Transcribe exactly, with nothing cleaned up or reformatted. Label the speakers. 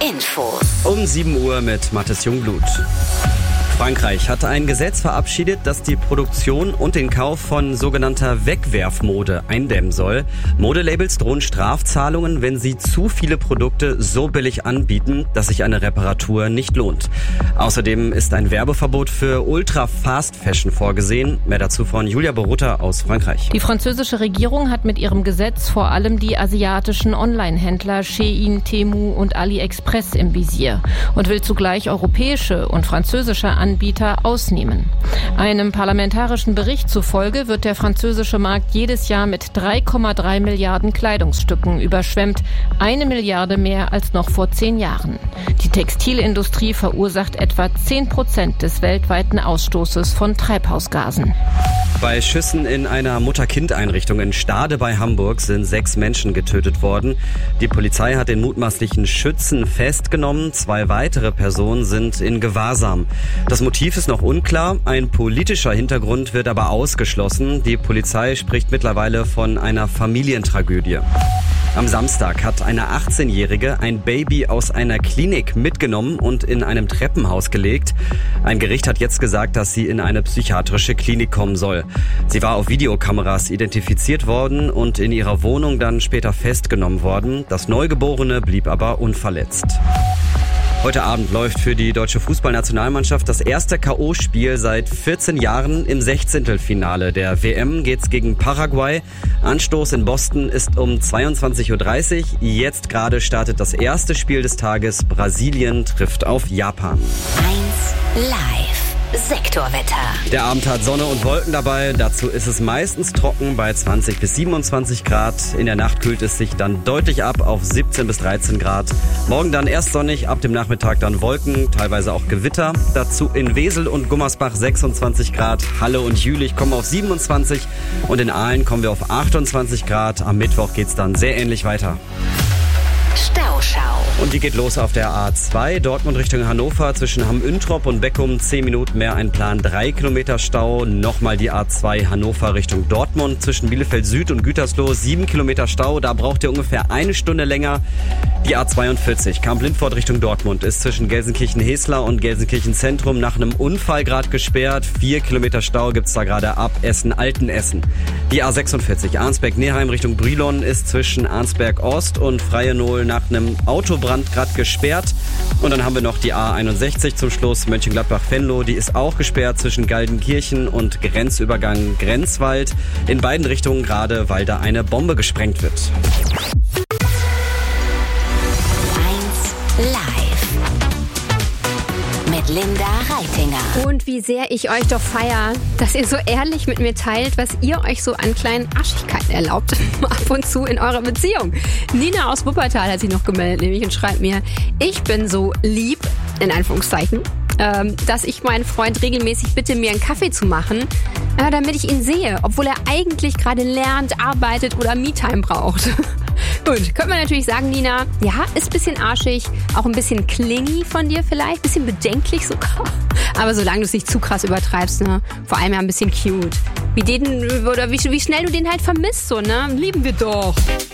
Speaker 1: Infos.
Speaker 2: Um sieben Uhr mit Mathis Jungblut. Frankreich hat ein Gesetz verabschiedet, das die Produktion und den Kauf von sogenannter Wegwerfmode eindämmen soll. Modelabels drohen Strafzahlungen, wenn sie zu viele Produkte so billig anbieten, dass sich eine Reparatur nicht lohnt. Außerdem ist ein Werbeverbot für Ultra-Fast-Fashion vorgesehen. Mehr dazu von Julia Borutta aus Frankreich.
Speaker 3: Die französische Regierung hat mit ihrem Gesetz vor allem die asiatischen Online-Händler Shein, Temu und AliExpress im Visier und will zugleich europäische und französische Anbieter Anbieter ausnehmen. Einem parlamentarischen Bericht zufolge wird der französische Markt jedes Jahr mit drei Komma drei Milliarden Kleidungsstücken überschwemmt, eine Milliarde mehr als noch vor zehn Jahren. Die Textilindustrie verursacht etwa zehn Prozent des weltweiten Ausstoßes von Treibhausgasen.
Speaker 2: Bei Schüssen in einer Mutter-Kind-Einrichtung in Stade bei Hamburg sind sechs Menschen getötet worden. Die Polizei hat den mutmaßlichen Schützen festgenommen. Zwei weitere Personen sind in Gewahrsam. Das Motiv ist noch unklar. Ein politischer Hintergrund wird aber ausgeschlossen. Die Polizei spricht mittlerweile von einer Familientragödie. Am Samstag hat eine achtzehnjährige ein Baby aus einer Klinik mitgenommen und in einem Treppenhaus gelegt. Ein Gericht hat jetzt gesagt, dass sie in eine psychiatrische Klinik kommen soll. Sie war auf Videokameras identifiziert worden und in ihrer Wohnung dann später festgenommen worden. Das Neugeborene blieb aber unverletzt. Heute Abend läuft für die deutsche Fußballnationalmannschaft das erste K O-Spiel seit vierzehn Jahren. Im Sechzehntelfinale der W M geht's gegen Paraguay. Anstoß in Boston ist um zweiundzwanzig Uhr dreißig. Jetzt gerade startet das erste Spiel des Tages. Brasilien trifft auf Japan.
Speaker 1: eins live. Sektorwetter.
Speaker 2: Der Abend hat Sonne und Wolken dabei. Dazu ist es meistens trocken bei zwanzig bis siebenundzwanzig Grad. In der Nacht kühlt es sich dann deutlich ab auf siebzehn bis dreizehn Grad. Morgen dann erst sonnig, ab dem Nachmittag dann Wolken, teilweise auch Gewitter. Dazu in Wesel und Gummersbach sechsundzwanzig Grad. Halle und Jülich kommen auf siebenundzwanzig und in Aalen kommen wir auf achtundzwanzig Grad. Am Mittwoch geht's dann sehr ähnlich weiter.
Speaker 1: Stauschau.
Speaker 2: Und die geht los auf der A zwei, Dortmund Richtung Hannover, zwischen Hamm-Üntrop und Beckum, zehn Minuten mehr Einplan, drei Kilometer Stau. Nochmal die A zwei Hannover Richtung Dortmund, zwischen Bielefeld Süd und Gütersloh, sieben Kilometer Stau, da braucht ihr ungefähr eine Stunde länger. Die A zweiundvierzig, Kamp-Lindfort Richtung Dortmund, ist zwischen Gelsenkirchen-Heslar und Gelsenkirchen-Zentrum nach einem Unfall gerade gesperrt. Vier Kilometer Stau gibt's da gerade ab Essen-Altenessen. Die A sechsundvierzig, Arnsberg-Neheim Richtung Brilon, ist zwischen Arnsberg-Ost und Freie-Nohl nach einem Autobrand gerade gesperrt. Und dann haben wir noch die A einundsechzig zum Schluss, Mönchengladbach-Venlo. Die ist auch gesperrt zwischen Galdenkirchen und Grenzübergang Grenzwald. In beiden Richtungen gerade, weil da eine Bombe gesprengt wird.
Speaker 1: eins live. Mit Linda Reitinger.
Speaker 4: Und wie sehr ich euch doch feier, dass ihr so ehrlich mit mir teilt, was ihr euch so an kleinen Aschigkeiten erlaubt, ab und zu in eurer Beziehung. Nina aus Wuppertal hat sich noch gemeldet, nämlich, und schreibt mir, ich bin so lieb, in Anführungszeichen, ähm, dass ich meinen Freund regelmäßig bitte, mir einen Kaffee zu machen, äh, damit ich ihn sehe, obwohl er eigentlich gerade lernt, arbeitet oder Me-Time braucht. Gut, könnte man natürlich sagen, Nina, ja, ist ein bisschen arschig, auch ein bisschen clingy von dir vielleicht, ein bisschen bedenklich sogar. Aber solange du es nicht zu krass übertreibst, ne, vor allem ja ein bisschen cute. Wie den, oder wie, wie schnell du den halt vermisst, so, ne, lieben wir doch.